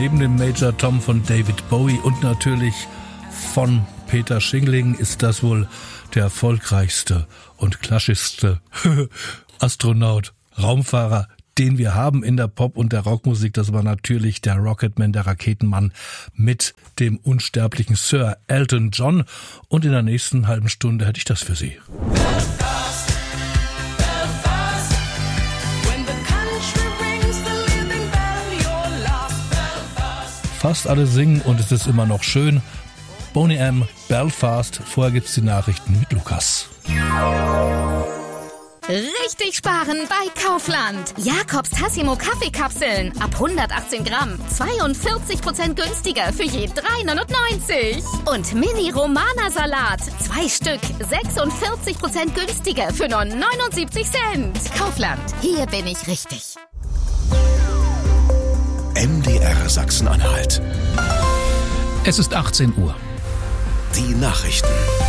Neben dem Major Tom von David Bowie und natürlich von Peter Schingling ist das wohl der erfolgreichste und klassischste Astronaut, Raumfahrer, den wir haben in der Pop- und der Rockmusik. Das war natürlich der Rocketman, der Raketenmann mit dem unsterblichen Sir Elton John. Und in der nächsten halben Stunde hätte ich das für Sie. Fast alle singen und es ist immer noch schön. Boney M, Belfast. Vorher gibt's die Nachrichten mit Lukas. Richtig sparen bei Kaufland. Jakobs Tassimo Kaffeekapseln ab 118 Gramm. 42% günstiger für je 3,99. Und Mini Romana Salat. 2 Stück. 46% günstiger für nur 79 Cent. Kaufland. Hier bin ich richtig. MDR Sachsen-Anhalt. Es ist 18 Uhr. Die Nachrichten.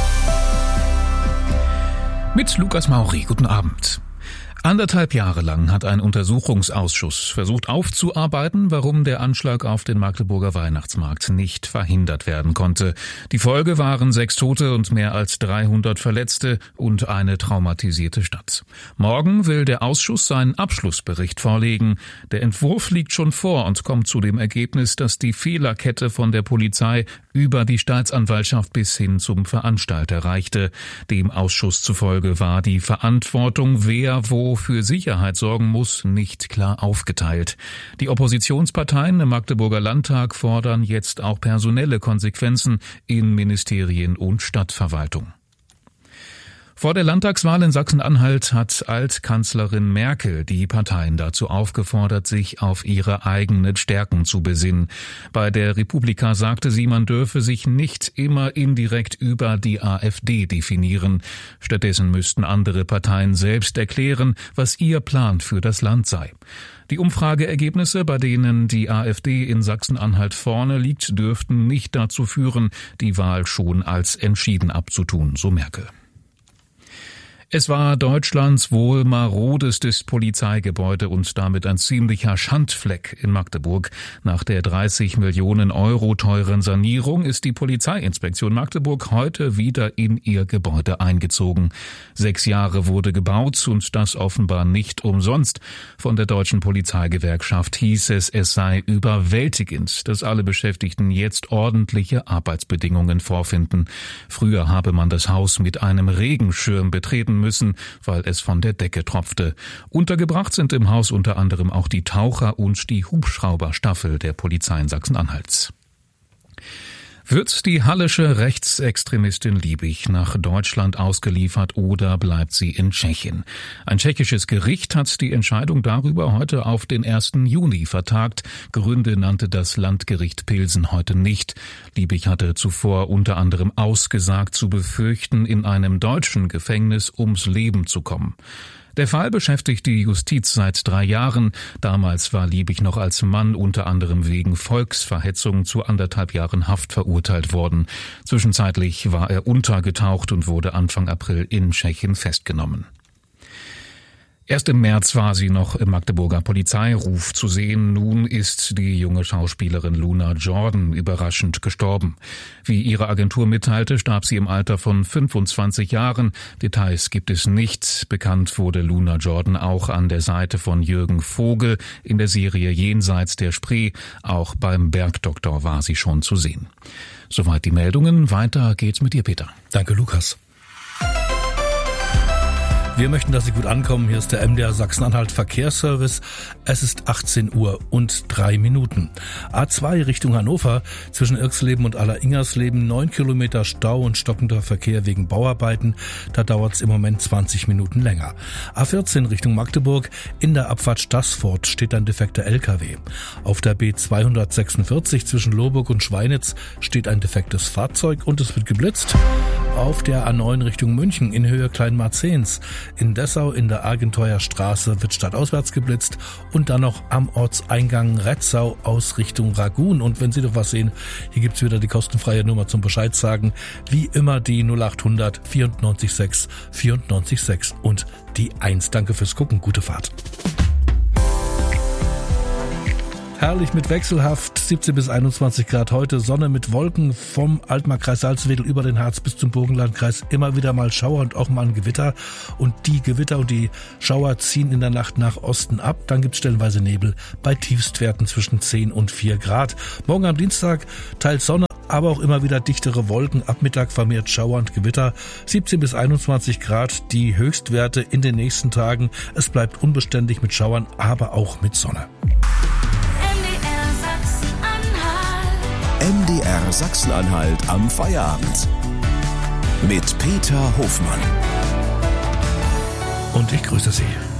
Mit Lukas Mauri, guten Abend. 1,5 Jahre lang hat ein Untersuchungsausschuss versucht aufzuarbeiten, warum der Anschlag auf den Magdeburger Weihnachtsmarkt nicht verhindert werden konnte. Die Folge waren 6 Tote und mehr als 300 Verletzte und eine traumatisierte Stadt. Morgen will der Ausschuss seinen Abschlussbericht vorlegen. Der Entwurf liegt schon vor und kommt zu dem Ergebnis, dass die Fehlerkette von der Polizei über die Staatsanwaltschaft bis hin zum Veranstalter reichte. Dem Ausschuss zufolge war die Verantwortung, wer wo für Sicherheit sorgen muss, nicht klar aufgeteilt. Die Oppositionsparteien im Magdeburger Landtag fordern jetzt auch personelle Konsequenzen in Ministerien und Stadtverwaltung. Vor der Landtagswahl in Sachsen-Anhalt hat Altkanzlerin Merkel die Parteien dazu aufgefordert, sich auf ihre eigenen Stärken zu besinnen. Bei der Republika sagte sie, man dürfe sich nicht immer indirekt über die AfD definieren. Stattdessen müssten andere Parteien selbst erklären, was ihr Plan für das Land sei. Die Umfrageergebnisse, bei denen die AfD in Sachsen-Anhalt vorne liegt, dürften nicht dazu führen, die Wahl schon als entschieden abzutun, so Merkel. Es war Deutschlands wohl marodestes Polizeigebäude und damit ein ziemlicher Schandfleck in Magdeburg. Nach der 30 Millionen Euro teuren Sanierung ist die Polizeiinspektion Magdeburg heute wieder in ihr Gebäude eingezogen. 6 Jahre wurde gebaut und das offenbar nicht umsonst. Von der deutschen Polizeigewerkschaft hieß es sei überwältigend, dass alle Beschäftigten jetzt ordentliche Arbeitsbedingungen vorfinden. Früher habe man das Haus mit einem Regenschirm betreten müssen, weil es von der Decke tropfte. Untergebracht sind im Haus unter anderem auch die Taucher- und die Hubschrauberstaffel der Polizei in Sachsen-Anhalt. Wird die hallische Rechtsextremistin Liebig nach Deutschland ausgeliefert oder bleibt sie in Tschechien? Ein tschechisches Gericht hat die Entscheidung darüber heute auf den 1. Juni vertagt. Gründe nannte das Landgericht Pilsen heute nicht. Liebig hatte zuvor unter anderem ausgesagt, zu befürchten, in einem deutschen Gefängnis ums Leben zu kommen. Der Fall beschäftigt die Justiz seit 3 Jahren. Damals war Liebig noch als Mann unter anderem wegen Volksverhetzung zu 1,5 Jahren Haft verurteilt worden. Zwischenzeitlich war er untergetaucht und wurde Anfang April in Tschechien festgenommen. Erst im März war sie noch im Magdeburger Polizeiruf zu sehen. Nun ist die junge Schauspielerin Luna Jordan überraschend gestorben. Wie ihre Agentur mitteilte, starb sie im Alter von 25 Jahren. Details gibt es nicht. Bekannt wurde Luna Jordan auch an der Seite von Jürgen Vogel in der Serie Jenseits der Spree. Auch beim Bergdoktor war sie schon zu sehen. Soweit die Meldungen. Weiter geht's mit dir, Peter. Danke, Lukas. Wir möchten, dass Sie gut ankommen. Hier ist der MDR Sachsen-Anhalt Verkehrsservice. Es ist 18 Uhr und 3 Minuten. A2 Richtung Hannover zwischen Irxleben und Aller-Ingersleben 9 Kilometer Stau und stockender Verkehr wegen Bauarbeiten. Da dauert es im Moment 20 Minuten länger. A14 Richtung Magdeburg in der Abfahrt Staßfurt steht ein defekter LKW. Auf der B246 zwischen Lohburg und Schweinitz steht ein defektes Fahrzeug und es wird geblitzt. Auf der A9 Richtung München in Höhe Kleinmarzens. In Dessau in der Argenteuer Straße wird stadtauswärts geblitzt und dann noch am Ortseingang Retzau aus Richtung Ragun. Und wenn Sie doch was sehen, hier gibt's wieder die kostenfreie Nummer zum Bescheid sagen. Wie immer die 0800 94 6 94 6 und die 1. Danke fürs Gucken. Gute Fahrt. Herrlich mit wechselhaft 17 bis 21 Grad heute, Sonne mit Wolken vom Altmarkkreis Salzwedel über den Harz bis zum Burgenlandkreis, immer wieder mal Schauer und auch mal ein Gewitter. Und die Gewitter und die Schauer ziehen in der Nacht nach Osten ab. Dann gibt es stellenweise Nebel bei Tiefstwerten zwischen 10 und 4 Grad. Morgen am Dienstag teils Sonne, aber auch immer wieder dichtere Wolken. Ab Mittag vermehrt Schauer und Gewitter. 17 bis 21 Grad die Höchstwerte in den nächsten Tagen. Es bleibt unbeständig mit Schauern, aber auch mit Sonne. MDR Sachsen-Anhalt am Feierabend. Mit Peter Hofmann. Und ich grüße Sie.